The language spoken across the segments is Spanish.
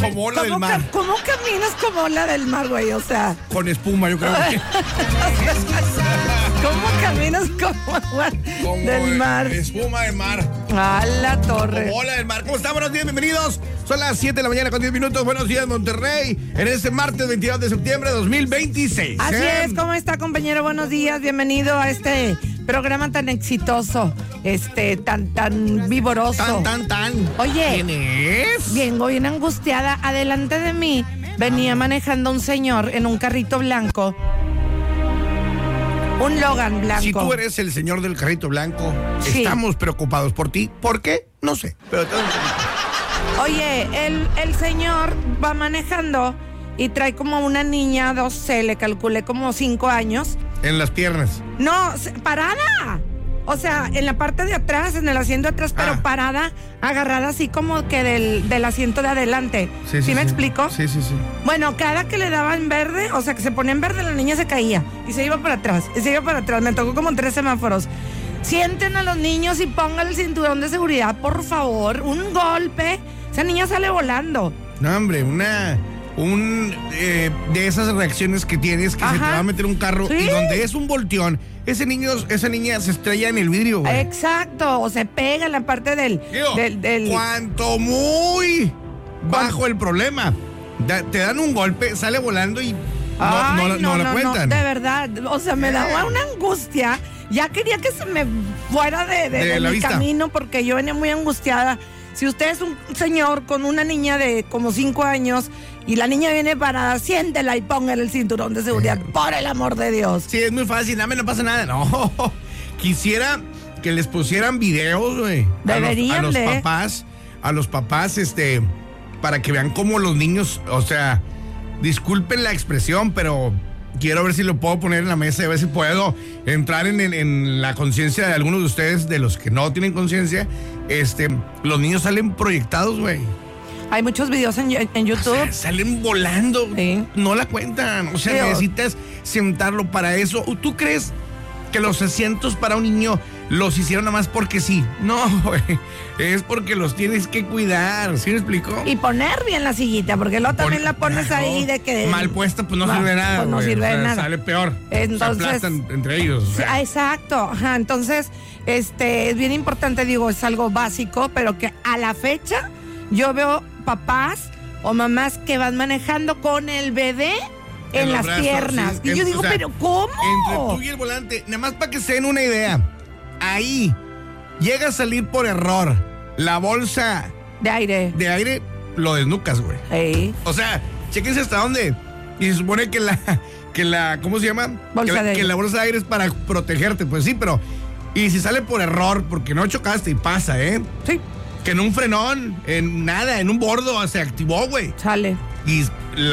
Como ola del mar. ¿Cómo caminas como ola del mar, güey? O sea... Con espuma, yo creo que... ¿Cómo caminas como agua del mar? Espuma del mar. A la torre. Como ola del mar. ¿Cómo están? Buenos días, bienvenidos. Son las 7 de la mañana con 10 minutos. Buenos días, Monterrey. En este martes 22 de septiembre de 2026. Así es. ¿Cómo está, compañero? Buenos días. Bienvenido a este programa tan exitoso, tan vigoroso. Tan. Oye. ¿Quién es? Vengo bien angustiada. Adelante de mí venía manejando un señor en un carrito blanco. Un Logan blanco. Si tú eres el señor del carrito blanco, sí, estamos preocupados por ti. ¿Por qué? No sé. Pero oye, el señor va manejando y trae como una niña, le calculé como 5 años. En las piernas. No, parada. O sea, en la parte de atrás, en el asiento de atrás, pero parada, agarrada así como que del asiento de adelante. ¿Sí me explico? Sí. Bueno, cada que le daban verde, o sea, que se ponía en verde, la niña se caía y se iba para atrás, Me tocó como 3 semáforos. Sienten a los niños y pongan el cinturón de seguridad, por favor. Un golpe, esa niña sale volando. No, hombre, de esas reacciones que tienes, que se te va a meter un carro, ¿sí? Y donde es un volteón, esa niña se estrella en el vidrio, güey. Exacto, o se pega en la parte del... Cuanto muy bajo el problema, te dan un golpe, sale volando y no la cuentan. No, de verdad, o sea, me daba una angustia. Ya quería que se me fuera de mi camino porque yo venía muy angustiada. Si usted es un señor con una niña de como 5 años y la niña viene parada, siéntela y póngale el cinturón de seguridad, por el amor de Dios. Sí, es muy fácil, no pasa nada. No, quisiera que les pusieran videos, güey. Deberían a los papás, para que vean cómo los niños, o sea, disculpen la expresión, pero quiero ver si lo puedo poner en la mesa y a ver si puedo entrar en la conciencia de algunos de ustedes, de los que no tienen conciencia. Los niños salen proyectados, güey. Hay muchos videos en YouTube. O sea, salen volando. Sí. No la cuentan. O sea, necesitas sentarlo para eso. ¿Tú crees que los asientos para un niño los hicieron nada más porque sí? No, güey. Es porque los tienes que cuidar. ¿Sí me explico? Y poner bien la sillita, porque luego también la pones ahí de que... mal puesta, pues no sirve de nada. Pues no sirve de nada. Sale peor. Entonces, se aplastan entre ellos. Sí, exacto. Ajá, entonces, es bien importante, digo, es algo básico, pero que a la fecha yo veo papás o mamás que van manejando con el bebé en las brazos, piernas. Sí, y yo digo, pero ¿cómo? Entre tú y el volante, nada más para que se den una idea. Ahí llega a salir por error la bolsa de aire, lo desnucas, güey. Sí. O sea, chéquense hasta dónde. Y se supone que la ¿cómo se llama? Que la bolsa de aire es para protegerte, pues sí, pero y si sale por error, porque no chocaste y pasa, Sí. Que en un frenón, en un bordo se activó, güey. Sale. Y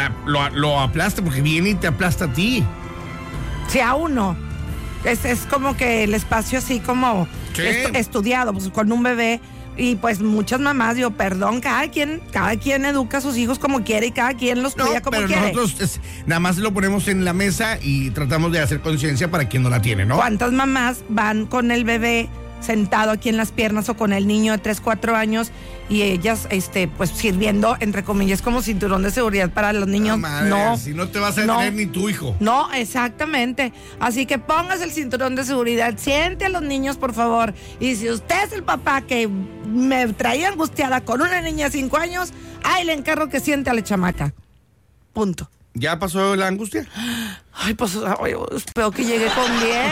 lo aplasta porque viene y te aplasta a ti. Sí, a uno. Es como que el espacio así como estudiado, pues con un bebé. Y pues muchas mamás, digo, perdón, cada quien educa a sus hijos como quiere y cada quien los cuida como quiere. Pero nosotros nada más lo ponemos en la mesa y tratamos de hacer conciencia para quien no la tiene, ¿no? ¿Cuántas mamás van con el bebé sentado aquí en las piernas o con el niño de 3, 4 años y ellas, pues sirviendo, entre comillas, como cinturón de seguridad para los niños? No, si no te vas a detener ni tu hijo. No, exactamente. Así que pongas el cinturón de seguridad, siente a los niños, por favor. Y si usted es el papá que me traía angustiada con una niña de 5 años, ahí le encargo que siente a la chamaca. Punto. ¿Ya pasó la angustia? Ay, pues espero que llegue con bien.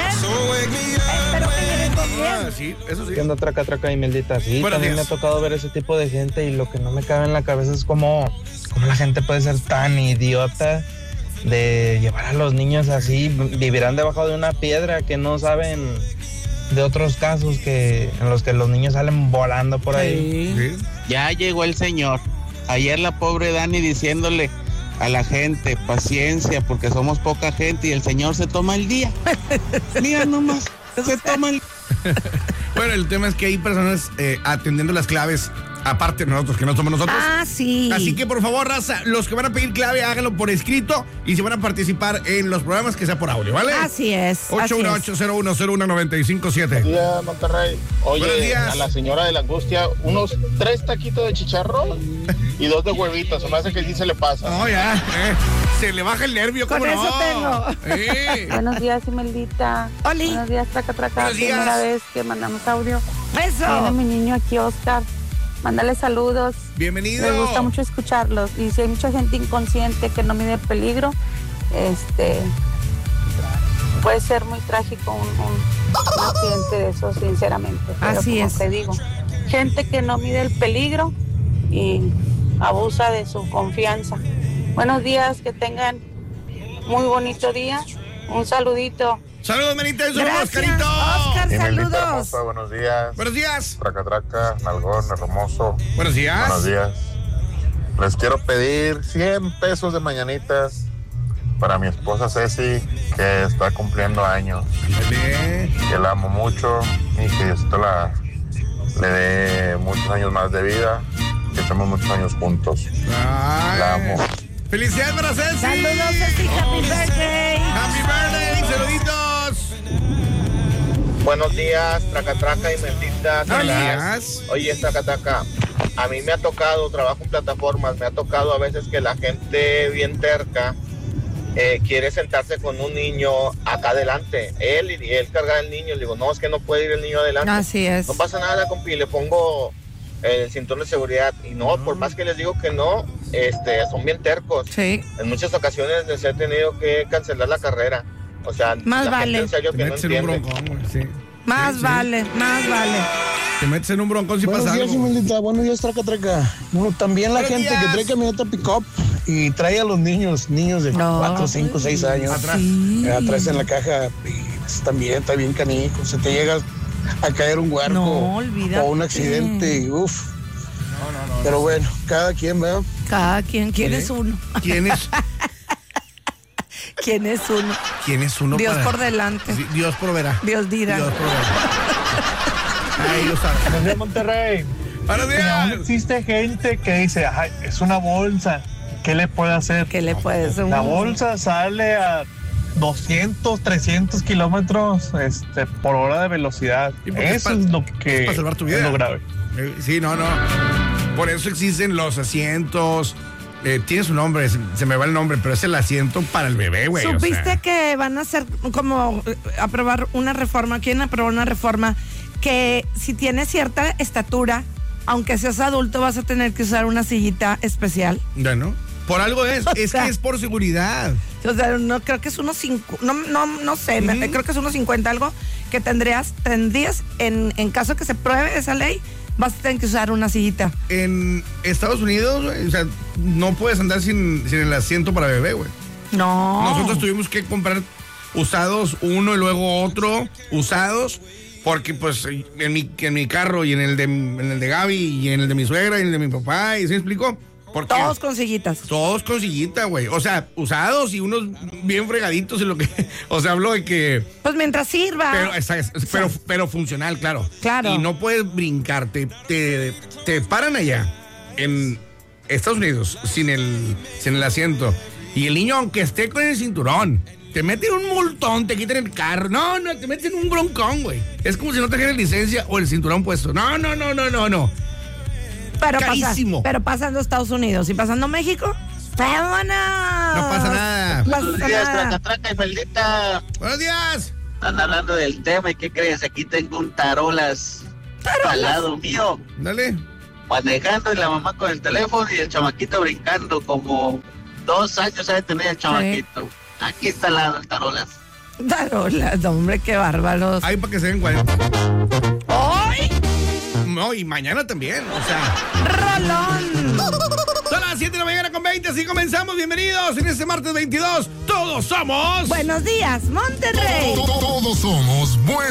Espero que llegue con bien. Sí, eso sí. ¿Qué onda, traca y meldita? Sí, Buenos también días. me ha tocado ver ese tipo de gente y lo que no me cabe en la cabeza es cómo la gente puede ser tan idiota de llevar a los niños así. Vivirán debajo de una piedra, que no saben de otros casos en los que los niños salen volando por ahí. Sí. Ya llegó el señor. Ayer la pobre Dani diciéndole a la gente, paciencia, porque somos poca gente, y el señor se toma el día. Mira nomás, se toma el... Bueno, el tema es que hay personas atendiendo las claves Aparte de nosotros, que no somos nosotros. Ah, sí. Así que, por favor, raza, los que van a pedir clave, háganlo por escrito. Y si van a participar en los programas, que sea por audio, ¿vale? Así es. 818-0101-957. Buenos días, Monterrey. Oye, Buenos días. A la señora de la angustia, unos 3 taquitos de chicharrón y 2 de huevitos. Se me hace que sí se le pasa. No, ya. Se le baja el nervio, Con ¿cómo eso no? tengo. Buenos días, Imeldita. Oli. Buenos días, Traca. Buenos días. Primera vez que mandamos audio. Viene Eso. mi niño aquí, Oscar. Mándale saludos. Bienvenido. Me gusta mucho escucharlos. Y si hay mucha gente inconsciente que no mide el peligro, puede ser muy trágico un accidente de eso, sinceramente. Pero Así como es. te digo, gente que no mide el peligro y abusa de su confianza. Buenos días, que tengan muy bonito día. Un saludito. Saludos, manita. Gracias, Oscarito. Oscar, Imelita saludos. hermosa, buenos días. Buenos días. Traca, nalgón, hermoso. Buenos días. Buenos días. Les quiero pedir 100 pesos de mañanitas para mi esposa Ceci, que está cumpliendo años. Ándale. Que la amo mucho y que Diosito le dé muchos años más de vida. Que estemos muchos años juntos. Ay. La amo. Felicidades para Ceci. Saludos, Ceci. Happy birthday. Happy birthday. Saluditos. Buenos días, Traca y Mendita. Buenos días. Oye, Traca, a mí me ha tocado, trabajo en plataformas, me ha tocado a veces que la gente bien terca quiere sentarse con un niño acá adelante. Él carga al niño, le digo, no, es que no puede ir el niño adelante. Así es. No pasa nada, compi, le pongo el cinturón de seguridad. Y no, por más que les digo que no, son bien tercos. Sí. En muchas ocasiones les he tenido que cancelar la carrera. O sea, Más la vale. gente en serio Te que no metes en un entiende. broncón, güey. Sí. Más Sí, sí. vale. Te metes en un broncón si Buenos pasa días, algo. Imelita. Buenos días, Traca. Bueno, también la Buenos gente días. que trae camioneta pick-up y trae a los niños de No. 4, 5, 6 años. Atrás. Atrás en la caja. Y pues, también está bien canijo. Se te llega a caer un huerco No, olvídate. o un accidente. Y, uf. No. Pero bueno, cada quien, ¿verdad? Cada quien. ¿Quién es uno? ¿Quién es? ¿Quién es uno? ¿Quién es uno? Dios para- por delante. Sí, Dios proveerá. Dios dirá. Dios proveerá. Ahí lo saben. Buenos días, Monterrey. Buenos Y aún días. existe gente que dice, "Ay, es una bolsa, ¿qué le puede hacer?" ¿Qué le puedes hacer? La bolsa sale a 200, 300 kilómetros por hora de velocidad. Sí, porque Eso es es, pa- lo que es pa' salvar tu vida. es lo grave. Sí, no. Por eso existen los asientos. Tiene su nombre, se me va el nombre, pero es el asiento para el bebé, güey. o ¿Supiste sea. que van a hacer como aprobar una reforma? Quieren aprobar una reforma que si tienes cierta estatura, aunque seas adulto, vas a tener que usar una sillita especial. Bueno, por algo es. Es sea, que es por seguridad. O sea, no creo que es unos 5, no sé, creo que es unos 50 algo que tendrías en caso que se pruebe esa ley, vas a tener que usar una sillita. En Estados Unidos, güey, o sea, no puedes andar sin el asiento para bebé, güey. No. Nosotros tuvimos que comprar usados uno y luego otro usados, porque pues en mi carro y en el de Gaby y en el de mi suegra y en el de mi papá, ¿y se me explicó? Porque Todos con sillitas. todos con sillita, güey. O sea, usados y unos bien fregaditos y lo que, o sea, hablo de que Pues mientras sirva. pero funcional, claro. Claro. Y no puedes brincarte. Te paran allá en Estados Unidos sin el asiento. Y el niño, aunque esté con el cinturón, te meten un multón, te quitan el carro. No, te meten un broncón, güey. Es como si no trajeras licencia o el cinturón puesto. No. Carísimo. Pero pasando Estados Unidos y pasando México, ¡vámonos! No pasa nada. No pasa Buenos días, nada. Traca y Maldita. Buenos días. Están hablando del tema y ¿qué crees? Aquí tengo un tarolas al lado mío, Dale. manejando y la mamá con el teléfono y el chamaquito brincando, como 2 años ha de tener el chamaquito. Aquí está al lado el tarolas. Tarolas, hombre, qué bárbaros. Ahí para que se den cuenta. ¡Ay! No, y mañana también, o sea. ¡Rolón! Son las 7 de la mañana con 20, así comenzamos. Bienvenidos en este martes 22. Todos somos. Buenos días, Monterrey. Todos somos buenos.